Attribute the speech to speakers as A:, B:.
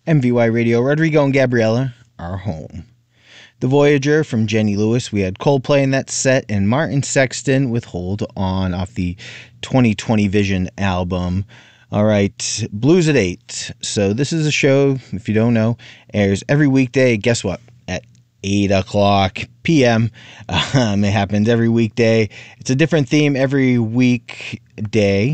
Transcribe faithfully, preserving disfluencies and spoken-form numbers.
A: M V Y Radio, Rodrigo and Gabriella are home. The Voyager from Jenny Lewis. We had Coldplay in that set, and Martin Sexton with Hold On off the twenty twenty Vision album. All right, Blues at eight. So this is a show, if you don't know, airs every weekday. Guess what? At eight o'clock p.m. Um, it happens every weekday. It's a different theme every weekday.